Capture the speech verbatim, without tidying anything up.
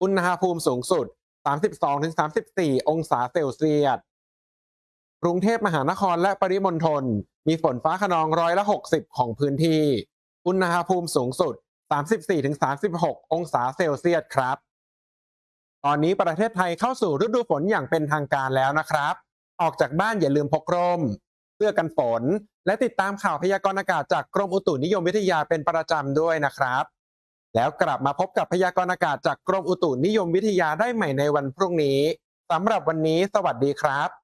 อุณหภูมิสูงสุด สามสิบสองถึงสามสิบสี่ องศาเซลเซียสกรุงเทพมหานครและปริมณฑลมีฝนฟ้าคะนองร้อยละหกสิบของพื้นที่ อุณหภูมิสูงสุด สามสิบสี่ถึงสามสิบหก องศาเซลเซียสครับตอนนี้ประเทศไทยเข้าสู่ฤดูฝนอย่างเป็นทางการแล้วนะครับออกจากบ้านอย่าลืมพกร่มเสื้อกันฝนและติดตามข่าวพยากรณ์อากาศจากกรมอุตุนิยมวิทยาเป็นประจำด้วยนะครับแล้วกลับมาพบกับพยากรณ์อากาศจากกรมอุตุนิยมวิทยาได้ใหม่ในวันพรุ่งนี้สำหรับวันนี้สวัสดีครับ